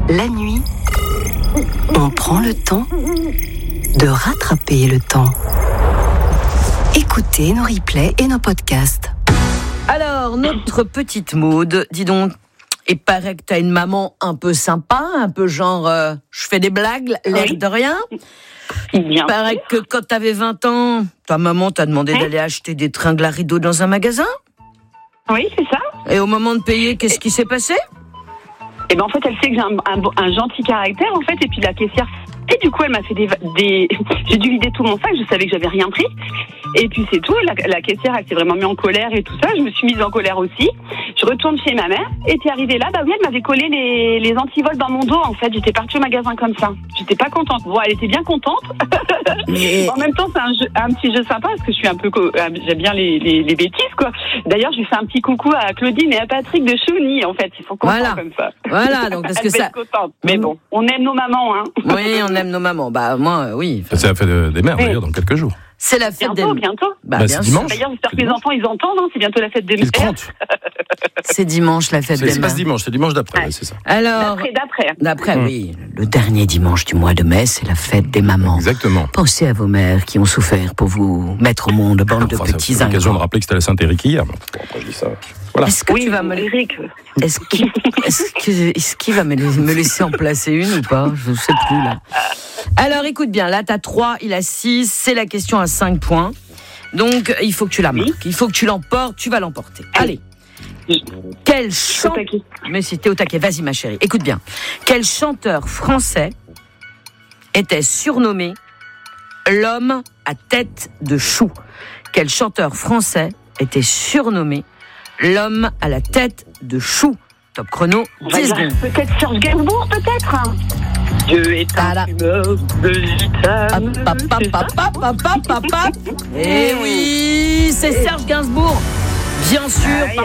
La nuit, on prend le temps de rattraper le temps. Écoutez nos replays et nos podcasts. Alors, notre petite Maude, dis donc, il paraît que t'as une maman un peu sympa, un peu genre, je fais des blagues, l'air de rien. Il paraît que quand t'avais 20 ans, ta maman t'a demandé d'aller acheter des tringles à rideaux dans un magasin. Oui, c'est ça. Et au moment de payer, qu'est-ce qui s'est passé ? Et ben en fait, elle sait que j'ai un gentil caractère, en fait, et puis la caissière. Et du coup, elle m'a fait des... J'ai dû vider tout mon sac, je savais que j'avais rien pris. Et puis c'est tout, la caissière, elle s'est vraiment mise en colère et tout ça. Je me suis mise en colère aussi. Je retourne chez ma mère, et puis arrivée là, elle m'avait collé les antivols dans mon dos, en fait. J'étais partie au magasin comme ça. J'étais pas contente. Bon, elle était bien contente. Mais... En même temps, c'est un petit jeu sympa, parce que je suis un peu... J'aime bien les bêtises, quoi. D'ailleurs, je lui fais un petit coucou à Claudine et à Patrick de Chauny, en fait. Ils sont contents comme ça. Voilà, donc parce que ça... Mais bon, on aime nos mamans, hein. Oui, on aime nos mamans. Bah, moi, oui. C'est la fête des mères, d'ailleurs, dans quelques jours. C'est la fête bientôt. Bien c'est dimanche. D'ailleurs, j'espère que les enfants, ils entendent, hein. C'est bientôt la fête des mères. C'est dimanche, la fête des mères. C'est pas ce dimanche, c'est dimanche d'après, ouais, c'est ça. Alors, d'après, oui. Le dernier dimanche du mois de mai, c'est la fête des mamans. Exactement. Pensez à vos mères qui ont souffert pour vous mettre au monde, bande de petits ingrats. C'est l'occasion de rappeler que c'était la Saint-Éric hier. Après, je dis ça. Voilà. Est-ce que tu vas Est-ce qu'il va me laisser en placer une ou pas ? Je ne sais plus, là. Alors, écoute bien, là, t'as 3, il a 6, c'est la question à 5 points. Donc, il faut que tu la marques. Il faut que tu l'emportes, tu vas l'emporter. Allez. Quel chanteur... Mais si t'es au taquet, vas-y ma chérie, écoute bien. Quel chanteur français était surnommé l'homme à tête de chou ? Quel chanteur français était surnommé l'homme à la tête de chou ? Top chrono, 10 secondes. Peut-être Serge Gainsbourg, peut-être. Dieu est un fumeur de gitane. Eh oui, c'est Serge Gainsbourg. Bien sûr,